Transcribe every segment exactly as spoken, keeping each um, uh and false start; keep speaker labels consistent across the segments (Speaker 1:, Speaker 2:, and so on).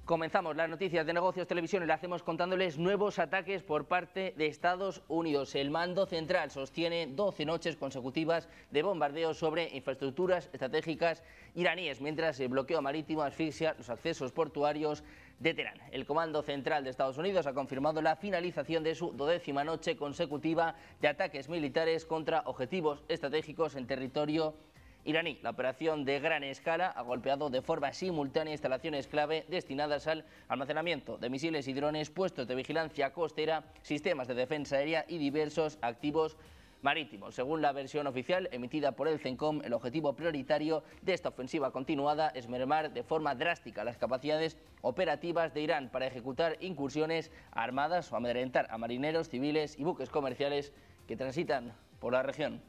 Speaker 1: Comenzamos las noticias de Negocios Televisión y lo hacemos contándoles nuevos ataques por parte de Estados Unidos. El mando central sostiene doce noches consecutivas de bombardeos sobre infraestructuras estratégicas iraníes, mientras el bloqueo marítimo asfixia los accesos portuarios de Teherán. El Comando Central de Estados Unidos ha confirmado la finalización de su dodécima noche consecutiva de ataques militares contra objetivos estratégicos en territorio iraní. La operación de gran escala ha golpeado de forma simultánea instalaciones clave destinadas al almacenamiento de misiles y drones, puestos de vigilancia costera, sistemas de defensa aérea y diversos activos marítimos. Según la versión oficial emitida por el CENTCOM, el objetivo prioritario de esta ofensiva continuada es mermar de forma drástica las capacidades operativas de Irán para ejecutar incursiones armadas o amedrentar a marineros, civiles y buques comerciales que transitan por la región.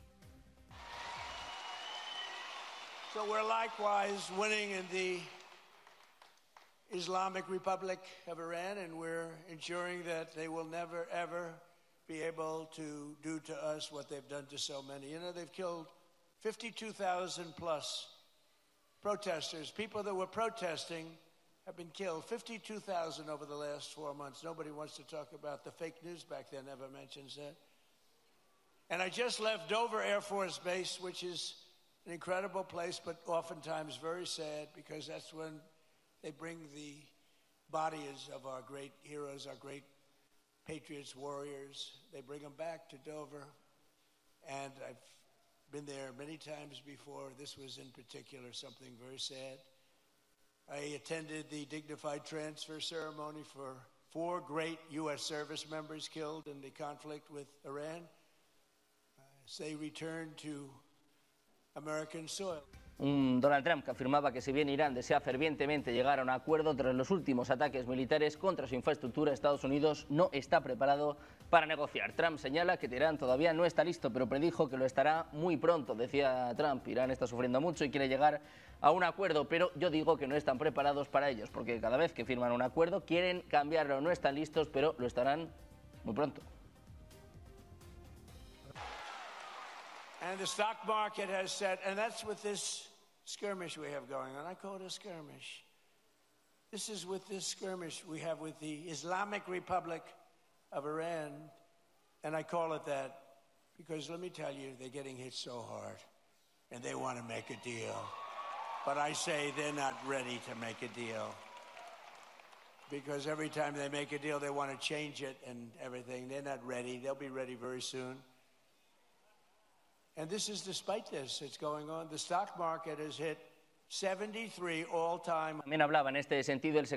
Speaker 2: So we're likewise winning in the Islamic Republic of Iran, and we're ensuring that they will never, ever be able to do to us what they've done to so many. You know, they've killed fifty-two thousand plus protesters. People that were protesting have been killed. fifty-two thousand over the last four months. Nobody wants to talk about the fake news back there, never mentions that. And I just left Dover Air Force Base, which is an incredible place, but oftentimes very sad, because that's when they bring the bodies of our great heroes, our great patriots, warriors. They bring them back to Dover, and I've been there many times before. This was in particular something very sad. I attended the dignified transfer ceremony for four great U S service members killed in the conflict with Iran. As they returned to American soil.
Speaker 1: Un Donald Trump que afirmaba que si bien Irán desea fervientemente llegar a un acuerdo tras los últimos ataques militares contra su infraestructura, Estados Unidos no está preparado para negociar. Trump señala que Teherán todavía no está listo, pero predijo que lo estará muy pronto. Decía Trump, Irán está sufriendo mucho y quiere llegar a un acuerdo, pero yo digo que no están preparados para ellos, porque cada vez que firman un acuerdo quieren cambiarlo, no están listos, pero lo estarán muy pronto.
Speaker 2: And the stock market has said, and that's with this skirmish we have going on. I call it a skirmish. This is with this skirmish we have with the Islamic Republic of Iran, and I call it that because let me tell you, they're getting hit so hard, and they want to make a deal. But I say they're not ready to make a deal, because every time they make a deal, they want to change it and everything. They're not ready. They'll be ready very soon. And this is despite this, it's going on. The stock market has hit seventy-three all-time.
Speaker 1: También hablaba en este sentido el